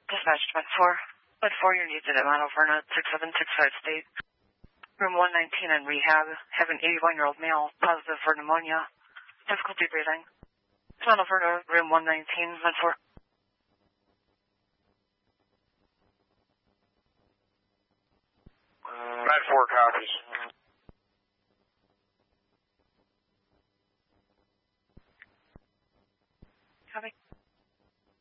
Dispatch to Med 4. Med 4, you're needed at Mount Alverna, 6765 State. Room 119 in rehab. Have an 81-year-old male, positive for pneumonia. Difficulty breathing. Mount Alverna, room 119, Med 4. Med 4 copies.